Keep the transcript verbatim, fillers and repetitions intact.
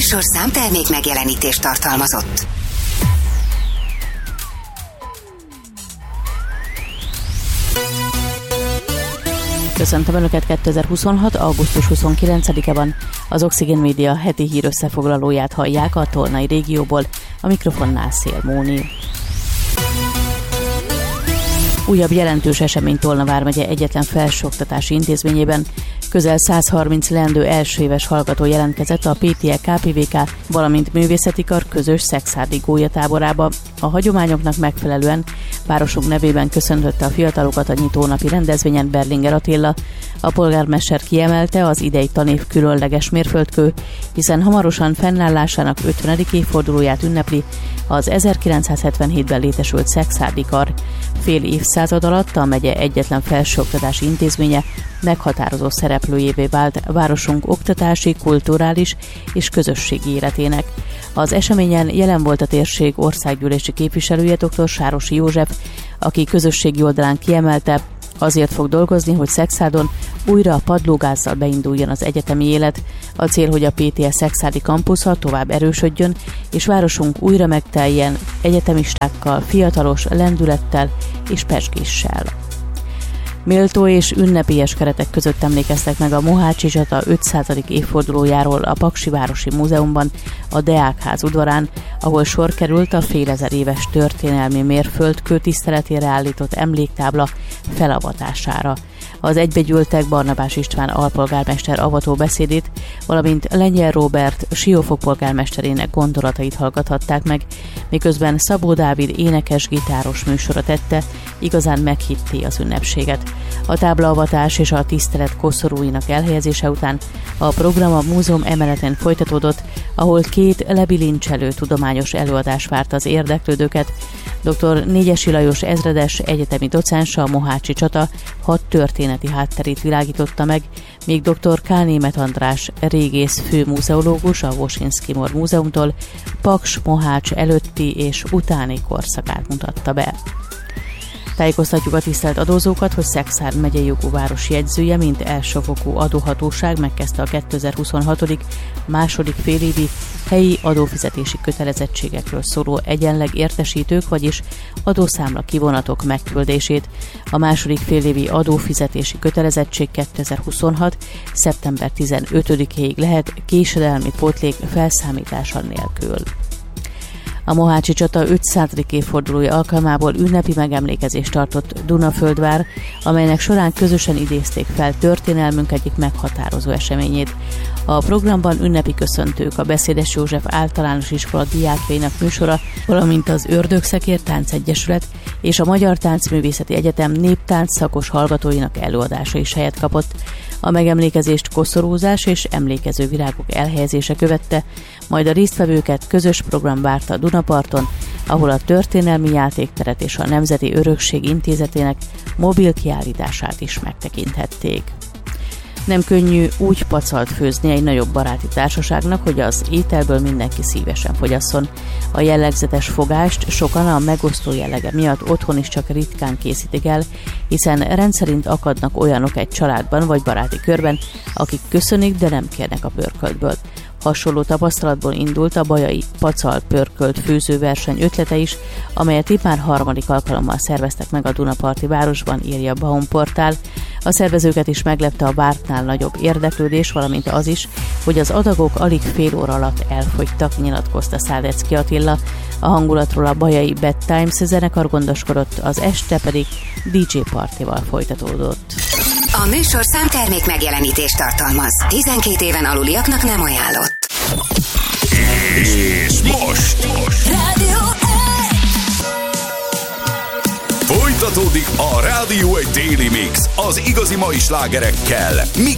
műsor számtermék megjelenítést tartalmazott. Köszöntöm Önöket, kétezer-huszonhat. augusztus huszonkilencedike van. Az Oxigén Média heti hír összefoglalóját hallják a Tolnai régióból, a mikrofonnál Szél Móni. Újabb jelentős esemény Tolna vármegye egyetlen felsőoktatási intézményében. Közel száz harminc leendő elsőéves hallgató jelentkezett a pé té e ká pé vé ká, valamint művészeti kar közös szekszárdi gólyatáborába. A hagyományoknak megfelelően városunk nevében köszöntötte a fiatalokat a nyitónapi rendezvényen Berlinger Attila. A polgármester kiemelte, az idei tanév különleges mérföldkő, hiszen hamarosan fennállásának ötvenedik évfordulóját ünnepli az ezerkilencszázhetvenhétben létesült szekszárdi kar. Fél évszázad alatt a megye egyetlen felsőoktatási intézménye meghatározó szereplőjévé vált városunk oktatási, kulturális és közösségi életének. Az eseményen jelen volt a térség országgyűlési képviselője, dr. Sárosi József, aki közösségi oldalán kiemelte, azért fog dolgozni, hogy Szekszárdon újra a padlógázzal beinduljon az egyetemi élet. A cél, hogy a pé té e szekszárdi kampusza tovább erősödjön, és városunk újra megteljen egyetemistákkal, fiatalos lendülettel és pezsgéssel. Méltó és ünnepélyes keretek között emlékeztek meg a Mohácsi csata ötszázadik évfordulójáról a Paksi Városi Múzeumban, a Deákház udvarán, ahol sor került a félezer éves történelmi mérföldkő tiszteletére állított emléktábla felavatására. Az egybegyűltek Barnabás István alpolgármester avató beszédét, valamint Lengyel Róbert Siófok polgármesterének gondolatait hallgathatták meg, miközben Szabó Dávid énekes-gitáros műsora tette, igazán meghitté az ünnepséget. A táblaavatás és a tisztelet koszorúinak elhelyezése után a program a múzeum emeletén folytatódott, ahol két lebilincselő tudományos előadás várta az érdeklődőket. dr. Négyesi Lajos ezredes egyetemi docensa a Mohácsi csata hat történeti hátterét világította meg, míg dr. K. Németh András régész főmuzeológus a Wosinski-Mor Múzeumtól Paks Mohács előtti és utáni korszakát mutatta be. Tájékoztatjuk a tisztelt adózókat, hogy Szekszárd megyei jogú városi jegyzője, mint elsőfokú adóhatóság megkezdte a kétezer-huszonhat. második félévi helyi adófizetési kötelezettségekről szóló egyenleg értesítők, vagyis adószámla kivonatok megküldését. A második félévi adófizetési kötelezettség kétezer-huszonhat. szeptember tizenötödikéig lehet késedelmi pótlék felszámítása nélkül. A Mohácsi csata ötszázadik évfordulója alkalmából ünnepi megemlékezést tartott Dunaföldvár, amelynek során közösen idézték fel történelmünk egyik meghatározó eseményét. A programban ünnepi köszöntők, a Beszédes József általános iskola diákjainak műsora, valamint az Ördögszekér Táncegyesület és a Magyar Táncművészeti Egyetem néptánc szakos hallgatóinak előadása is helyet kapott. A megemlékezést koszorúzás és emlékező virágok elhelyezése követte, majd a résztvevőket közös program várta a Dunaparton, ahol a történelmi játékteret és a Nemzeti Örökség Intézetének mobil kiállítását is megtekinthették. Nem könnyű úgy pacalt főzni egy nagyobb baráti társaságnak, hogy az ételből mindenki szívesen fogyasszon. A jellegzetes fogást sokan a megosztó jellege miatt otthon is csak ritkán készítik el, hiszen rendszerint akadnak olyanok egy családban vagy baráti körben, akik köszönik, de nem kérnek a pörköltből. Hasonló tapasztalatból indult a bajai pacal pörkölt főzőverseny ötlete is, amelyet itt már harmadik alkalommal szerveztek meg a Dunaparti városban, írja a Bahon portál. A szervezőket is meglepte a vártnál nagyobb érdeklődés, valamint az is, hogy az adagok alig fél óra alatt elfogytak, nyilatkozta Szádecki Attila. A hangulatról a bajai Bad Times zenekar gondoskodott, az este pedig dé dzsé partival folytatódott. A műsor számtermék megjelenítést tartalmaz. tizenkét éven aluliaknak nem ajánlott. És most, most. Rádió Folytatódik a Rádió egy Daily Mix az igazi mai slágerekkel.